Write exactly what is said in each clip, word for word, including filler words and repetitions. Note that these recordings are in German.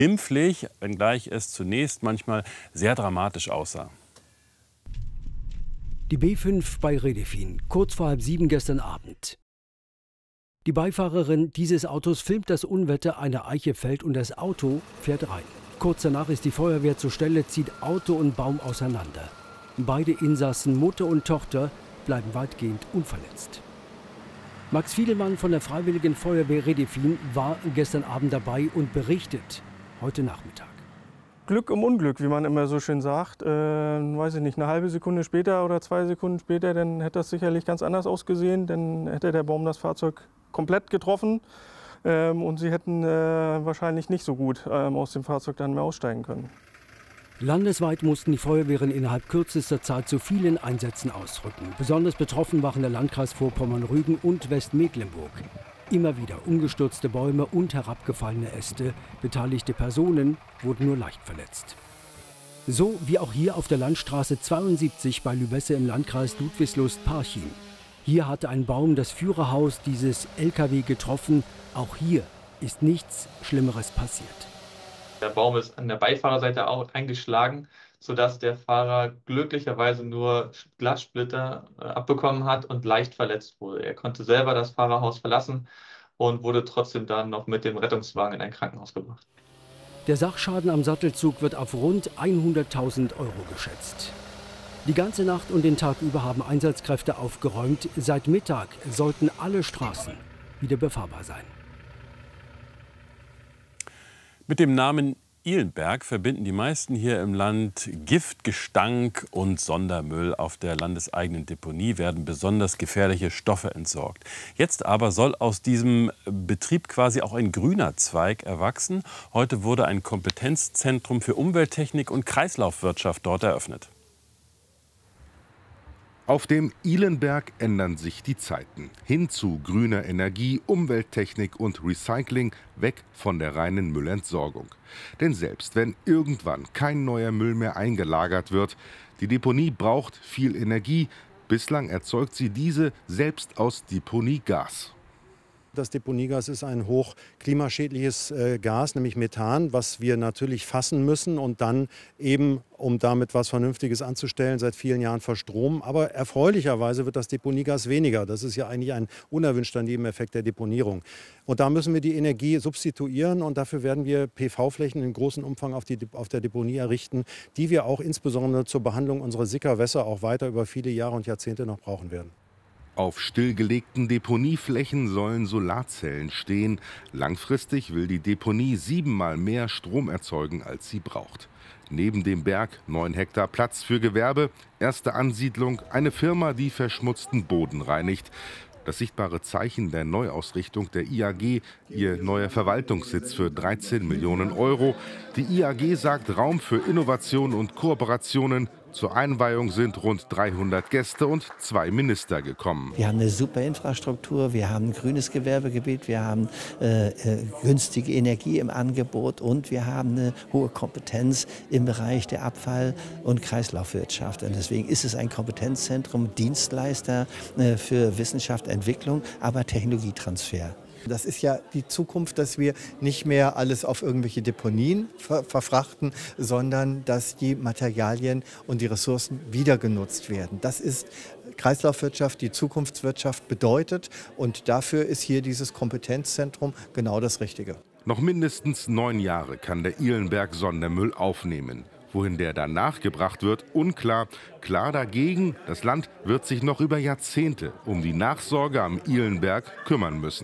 glimpflich, wenngleich es zunächst manchmal sehr dramatisch aussah. Die B fünf bei Redefin, kurz vor halb sieben gestern Abend. Die Beifahrerin dieses Autos filmt das Unwetter, eine Eiche fällt und das Auto fährt rein. Kurz danach ist die Feuerwehr zur Stelle, zieht Auto und Baum auseinander. Beide Insassen, Mutter und Tochter, bleiben weitgehend unverletzt. Max Fiedelmann von der Freiwilligen Feuerwehr Redefin war gestern Abend dabei und berichtet heute Nachmittag. Glück im Unglück, wie man immer so schön sagt. Äh, weiß ich nicht, eine halbe Sekunde später oder zwei Sekunden später, dann hätte das sicherlich ganz anders ausgesehen. Dann hätte der Baum das Fahrzeug komplett getroffen ähm, und sie hätten äh, wahrscheinlich nicht so gut ähm, aus dem Fahrzeug dann mehr aussteigen können. Landesweit mussten die Feuerwehren innerhalb kürzester Zeit zu vielen Einsätzen ausrücken. Besonders betroffen waren der Landkreis Vorpommern-Rügen und Westmecklenburg. Immer wieder umgestürzte Bäume und herabgefallene Äste. Beteiligte Personen wurden nur leicht verletzt. So wie auch hier auf der Landstraße zweiundsiebzig bei Lübesse im Landkreis Ludwigslust-Parchim. Hier hatte ein Baum das Führerhaus dieses L K W getroffen. Auch hier ist nichts Schlimmeres passiert. Der Baum ist an der Beifahrerseite auch eingeschlagen, sodass der Fahrer glücklicherweise nur Glassplitter abbekommen hat und leicht verletzt wurde. Er konnte selber das Fahrerhaus verlassen und wurde trotzdem dann noch mit dem Rettungswagen in ein Krankenhaus gebracht. Der Sachschaden am Sattelzug wird auf rund hunderttausend Euro geschätzt. Die ganze Nacht und den Tag über haben Einsatzkräfte aufgeräumt. Seit Mittag sollten alle Straßen wieder befahrbar sein. Mit dem Namen Ihlenberg verbinden die meisten hier im Land Gift, Gestank und Sondermüll. Auf der landeseigenen Deponie werden besonders gefährliche Stoffe entsorgt. Jetzt aber soll aus diesem Betrieb quasi auch ein grüner Zweig erwachsen. Heute wurde ein Kompetenzzentrum für Umwelttechnik und Kreislaufwirtschaft dort eröffnet. Auf dem Ihlenberg ändern sich die Zeiten. Hin zu grüner Energie, Umwelttechnik und Recycling, weg von der reinen Müllentsorgung. Denn selbst wenn irgendwann kein neuer Müll mehr eingelagert wird, die Deponie braucht viel Energie. Bislang erzeugt sie diese selbst aus Deponiegas. Das Deponiegas ist ein hoch klimaschädliches äh, Gas, nämlich Methan, was wir natürlich fassen müssen und dann eben, um damit was Vernünftiges anzustellen, seit vielen Jahren verstromen. Aber erfreulicherweise wird das Deponiegas weniger. Das ist ja eigentlich ein unerwünschter Nebeneffekt der Deponierung. Und da müssen wir die Energie substituieren und dafür werden wir P V-Flächen in großem Umfang auf, die, auf der Deponie errichten, die wir auch insbesondere zur Behandlung unserer Sickerwässer auch weiter über viele Jahre und Jahrzehnte noch brauchen werden. Auf stillgelegten Deponieflächen sollen Solarzellen stehen. Langfristig will die Deponie siebenmal mehr Strom erzeugen, als sie braucht. Neben dem Berg neun Hektar Platz für Gewerbe, erste Ansiedlung, eine Firma, die verschmutzten Boden reinigt. Das sichtbare Zeichen der Neuausrichtung der I A G, ihr neuer Verwaltungssitz für dreizehn Millionen Euro. Die I A G sagt Raum für Innovation und Kooperationen. Zur Einweihung sind rund dreihundert Gäste und zwei Minister gekommen. Wir haben eine super Infrastruktur, wir haben ein grünes Gewerbegebiet, wir haben äh, äh, günstige Energie im Angebot und wir haben eine hohe Kompetenz im Bereich der Abfall- und Kreislaufwirtschaft. Und deswegen ist es ein Kompetenzzentrum, Dienstleister äh, für Wissenschaft, Entwicklung, aber Technologietransfer. Das ist ja die Zukunft, dass wir nicht mehr alles auf irgendwelche Deponien ver verfrachten, sondern dass die Materialien und die Ressourcen wieder genutzt werden. Das ist Kreislaufwirtschaft, die Zukunftswirtschaft bedeutet. Und dafür ist hier dieses Kompetenzzentrum genau das Richtige. Noch mindestens neun Jahre kann der Ihlenberg Sondermüll aufnehmen. Wohin der danach gebracht wird, unklar. Klar dagegen, das Land wird sich noch über Jahrzehnte um die Nachsorge am Ihlenberg kümmern müssen.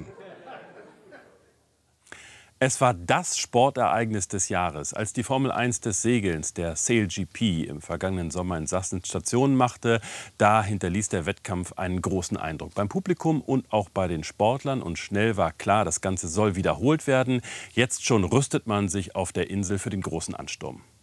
Es war das Sportereignis des Jahres, als die Formel eins des Segelns, der Sail G P, im vergangenen Sommer in Sassnitz Station machte. Da hinterließ der Wettkampf einen großen Eindruck beim Publikum und auch bei den Sportlern. Und schnell war klar, das Ganze soll wiederholt werden. Jetzt schon rüstet man sich auf der Insel für den großen Ansturm.